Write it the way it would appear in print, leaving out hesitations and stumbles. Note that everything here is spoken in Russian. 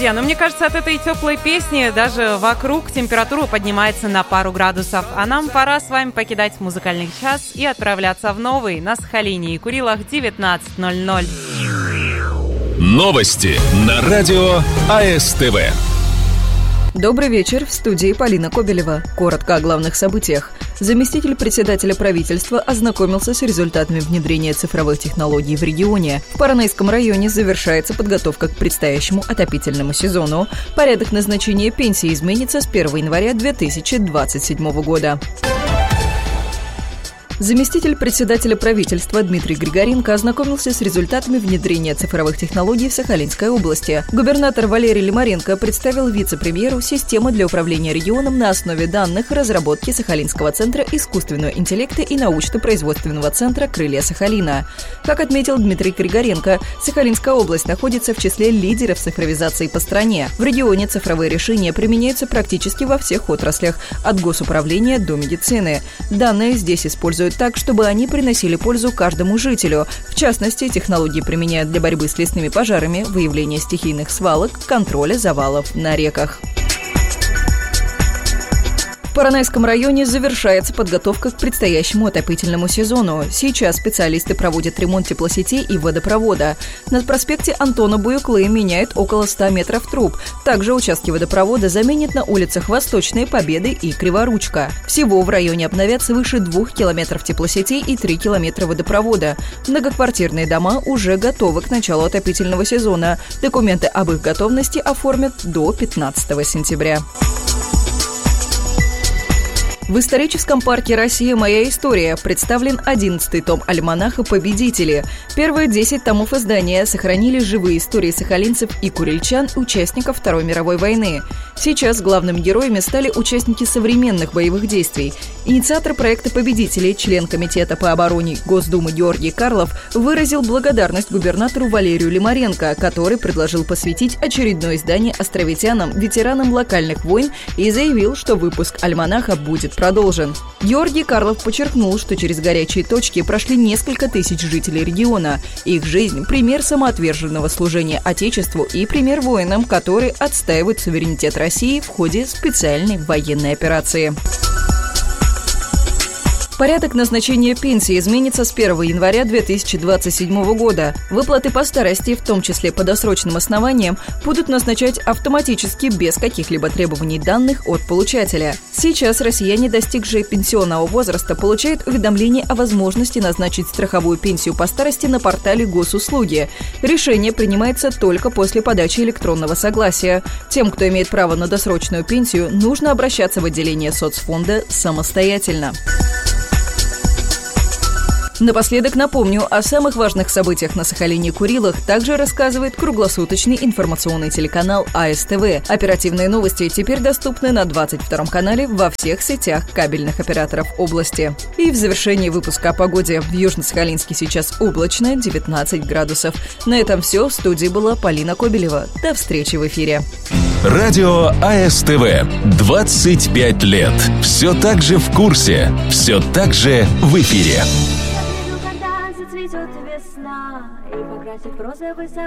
друзья, но мне кажется, от этой теплой песни даже вокруг температура поднимается на пару градусов. А нам пора с вами покидать музыкальный час и отправляться в новый на Сахалине и Курилах 19:00. Новости на радио АСТВ. Добрый вечер, в студии Полина Кобелева. Коротко о главных событиях. Заместитель председателя правительства ознакомился с результатами внедрения цифровых технологий в регионе. В Поронайском районе завершается подготовка к предстоящему отопительному сезону. Порядок назначения пенсии изменится с 1 января 2027 года. Заместитель председателя правительства Дмитрий Григоренко ознакомился с результатами внедрения цифровых технологий в Сахалинской области. Губернатор Валерий Лимаренко представил вице-премьеру систему для управления регионом на основе данных разработки Сахалинского центра искусственного интеллекта и научно-производственного центра «Крылья Сахалина». Как отметил Дмитрий Григоренко, Сахалинская область находится в числе лидеров цифровизации по стране. В регионе цифровые решения применяются практически во всех отраслях, от госуправления до медицины. Данные здесь используют так, чтобы они приносили пользу каждому жителю. В частности, технологии применяют для борьбы с лесными пожарами, выявления стихийных свалок, контроля завалов на реках. В Поронайском районе завершается подготовка к предстоящему отопительному сезону. Сейчас специалисты проводят ремонт теплосетей и водопровода. На проспекте Антона Буюклы меняют около 100 метров труб. Также участки водопровода заменят на улицах Восточной, Победы и Криворучка. Всего в районе обновят свыше 2 километров теплосетей и 3 километра водопровода. Многоквартирные дома уже готовы к началу отопительного сезона. Документы об их готовности оформят до 15 сентября. В историческом парке «Россия. Моя история» представлен 11-й том альманаха «Победители». Первые 10 томов издания сохранили живые истории сахалинцев и курильчан, участников Второй мировой войны. Сейчас главными героями стали участники современных боевых действий. Инициатор проекта «Победители», член Комитета по обороне Госдумы Георгий Карлов, выразил благодарность губернатору Валерию Лимаренко, который предложил посвятить очередное издание островитянам, ветеранам локальных войн, и заявил, что выпуск альманаха будет продолжен. Георгий Карлов подчеркнул, что через горячие точки прошли несколько тысяч жителей региона. Их жизнь – пример самоотверженного служения Отечеству и пример воинам, которые отстаивают суверенитет России в ходе специальной военной операции. Порядок назначения пенсии изменится с 1 января 2027 года. Выплаты по старости, в том числе по досрочным основаниям, будут назначать автоматически без каких-либо требований данных от получателя. Сейчас россияне, достигшие пенсионного возраста, получают уведомление о возможности назначить страховую пенсию по старости на портале госуслуги. Решение принимается только после подачи электронного согласия. Тем, кто имеет право на досрочную пенсию, нужно обращаться в отделение соцфонда самостоятельно. Напоследок напомню, о самых важных событиях на Сахалине и Курилах также рассказывает круглосуточный информационный телеканал АСТВ. Оперативные новости теперь доступны на 22-м канале во всех сетях кабельных операторов области. И в завершении выпуска о погоде. В Южно-Сахалинске сейчас облачно, 19 градусов. На этом все. В студии была Полина Кобелева. До встречи в эфире. Радио АСТВ. 25 лет. Все так же в курсе. Все так же в эфире. Цветет весна и покрасит в розовый